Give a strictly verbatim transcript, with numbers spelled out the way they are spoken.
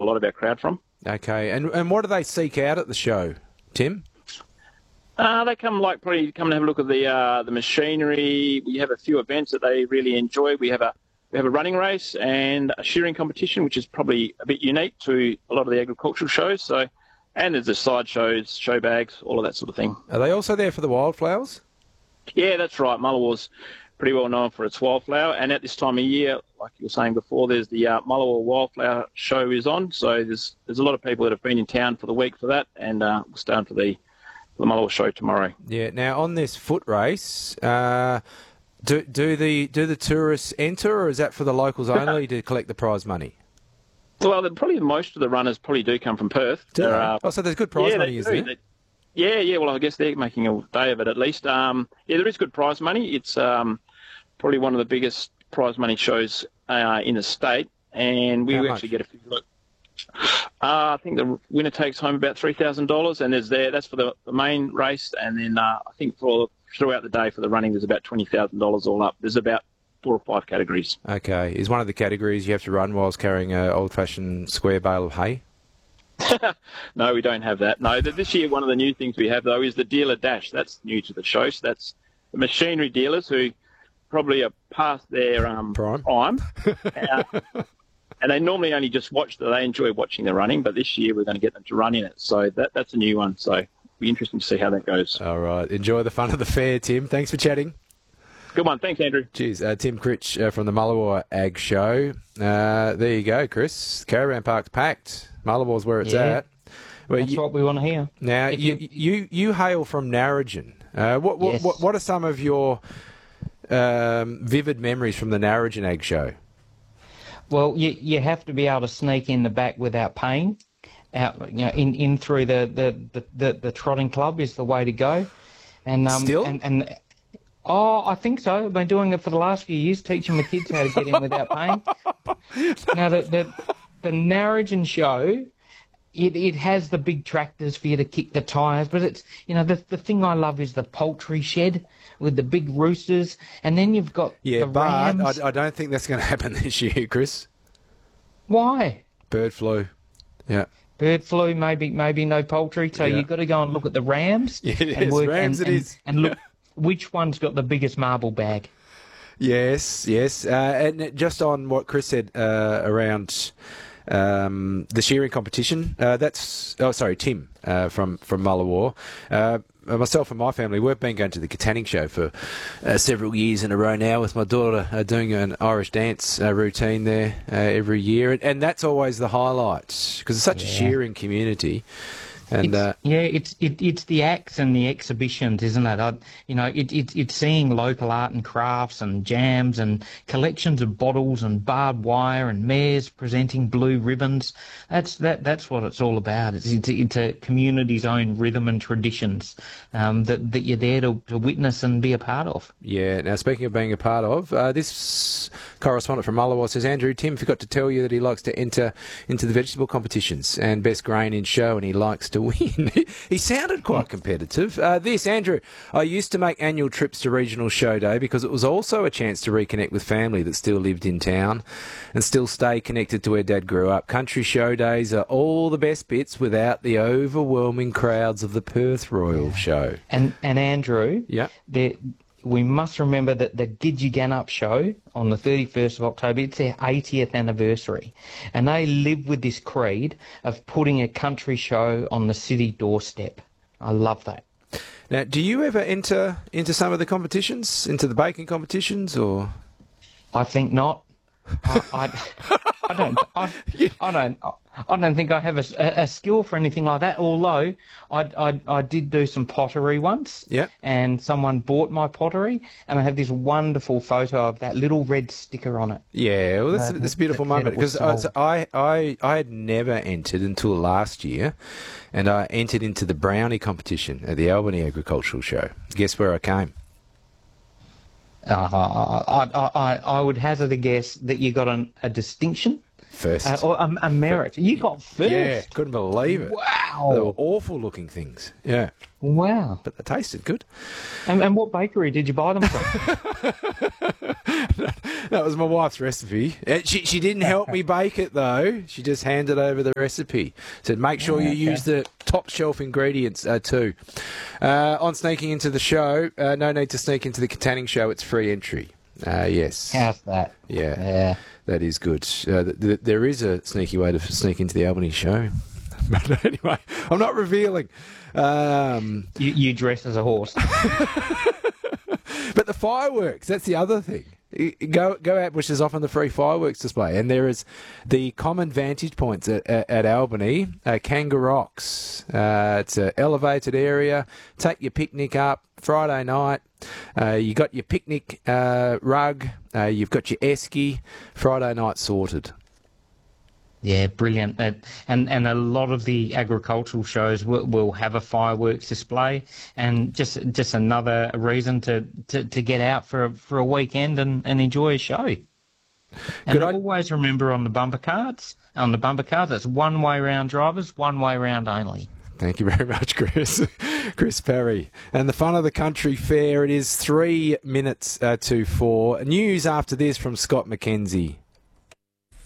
lot of our crowd from. Okay, and and what do they seek out at the show, Tim? Uh, they come like probably come and have a look at the uh, the machinery. We have a few events that they really enjoy. We have a we have a running race and a shearing competition, which is probably a bit unique to a lot of the agricultural shows. So, and there's the side shows, show bags, all of that sort of thing. Are they also there for the wildflowers? Yeah, that's right. Mullawar's pretty well known for its wildflower, and at this time of year, like you were saying before, there's the uh, Mullawar Wildflower Show is on. So there's there's a lot of people that have been in town for the week for that, and uh, we'll stay on for the the Mullawar Show tomorrow. Yeah. Now on this foot race, uh, do do the do the tourists enter, or is that for the locals only to collect the prize money? Well, the, probably most of the runners probably do come from Perth. Do they? Uh, oh, so there's good prize yeah, money, is do. there? They, yeah, yeah. Well, I guess they're making a day of it at least. Um, yeah, there is good prize money. It's um, probably one of the biggest prize money shows uh, in the state, and we How actually much? get a few. Look, uh, I think the winner takes home about three thousand dollars, and there's there. That's for the, the main race, and then uh, I think for throughout the day for the running, there's about twenty thousand dollars all up. There's about four or five categories. Okay. Is one of the categories you have to run whilst carrying an old-fashioned square bale of hay? No, we don't have that. No, th- this year one of the new things we have though is the dealer dash. That's new to the show. So that's the machinery dealers who probably are past their um, Prime. prime. uh, and they normally only just watch. They enjoy watching the running, but this year we're going to get them to run in it. So that that's a new one. So it'll be interesting to see how that goes. All right. Enjoy the fun of the fair, Tim. Thanks for chatting. Good one. Thanks, Andrew. Cheers. Uh, Tim Critch uh, from the Mullawar Ag Show. Uh, there you go, Chris. Caravan park's packed. Mullawar's where it's Yeah. at. Well, That's you, what we want to hear. now, If you, you- you, you hail from Narrogin. Uh, what, what, Yes. what, what are some of your um, vivid memories from the Narrogin Ag Show? Well, you you have to be able to sneak in the back without pain. Out, you know, in, in through the, the, the, the, the trotting club is the way to go. And um, Still? and, and oh, I think so. I've been doing it for the last few years, teaching the kids how to get in without pain. Now the the, the Narrogin show, it it has the big tractors for you to kick the tyres, but it's you know the the thing I love is the poultry shed with the big roosters, and then you've got Yeah, the but rams. I, I don't think that's going to happen this year, Chris. Why? Bird flu. Yeah. Bird flu, maybe maybe no poultry. So Yeah. you've got to go and look at the rams. Yes, and work, rams and, it and, is. And look which one's got the biggest marble bag. Yes, yes. Uh, and just on what Chris said uh, around um, the shearing competition, uh, that's, oh, sorry, Tim uh, from, from Mullawar. Uh, myself and my family, we've been going to the Katanning show for uh, several years in a row now with my daughter uh, doing an Irish dance uh, routine there uh, every year. And, and that's always the highlight because it's such a Yeah. shearing community. And It's, uh, yeah, it's it, it's the acts and the exhibitions, isn't it? I, you know, it, it, it's seeing local art and crafts and jams and collections of bottles and barbed wire and mares presenting blue ribbons. That's that that's what it's all about. It's it's, it's a community's own rhythm and traditions um, that that you're there to, to witness and be a part of. Yeah, now speaking of being a part of, uh, this correspondent from Mullawar says, Andrew, Tim forgot to tell you that he likes to enter into the vegetable competitions and best grain in show, and he likes to win. He sounded quite competitive. Uh, this, Andrew, I used to make annual trips to regional show day because it was also a chance to reconnect with family that still lived in town and still stay connected to where Dad grew up. Country show days are all the best bits without the overwhelming crowds of the Perth Royal Show. And and Andrew, Yeah. there, we must remember that the Gidgeganup show on the thirty-first of October, it's their eightieth anniversary. And they live with this creed of putting a country show on the city doorstep. I love that. Now, do you ever enter into some of the competitions, into the baking competitions, or? I think not. I, I, I don't. I, I don't. I don't think I have a, a skill for anything like that. Although I, I, I did do some pottery once. Yeah. And someone bought my pottery, and I have this wonderful photo of that little red sticker on it. Yeah, well, that's, Uh, that's a beautiful that moment it was because sold. I, I, I had never entered until last year, and I entered into the brownie competition at the Albany Agricultural Show. Guess where I came? Uh, I, I, I, I would hazard a guess that you got an, a distinction. First. Uh, or a, a merit. You got first. Yeah, couldn't believe it. Wow. They were awful looking things. Yeah. Wow. But they tasted good. And, and what bakery did you buy them from? That was my wife's recipe. Uh, She she didn't help me bake it though. She just handed over the recipe. Said make sure you Okay. use the top shelf ingredients uh, too. Uh, on sneaking into the show, uh, no need to sneak into the Katanning show. It's free entry. Uh, yes. How's that? Yeah. Yeah. That is good. Uh, th- th- there is a sneaky way to f- sneak into the Albany show. But anyway, I'm not revealing. Um, You, you dress as a horse. but the fireworks, that's the other thing. You- Go go out, which is often the free fireworks display. And there is the common vantage points at, at, at Albany, uh, Kanga Rocks. Uh, it's an elevated area. Take your picnic up Friday night. Uh, you got your picnic uh, rug. Uh, you've got your esky. Friday night sorted. Yeah, brilliant. And, and and a lot of the agricultural shows will, will have a fireworks display, and just just another reason to, to, to get out for a, for a weekend and, and enjoy a show. And Good, I- always remember on the bumper cards, on the bumper cards, it's one way round drivers, one way round only. Thank you very much, Chris. Chris Perry. And the fun of the country fair, it is three minutes uh, to four. News after this from Scott McKenzie.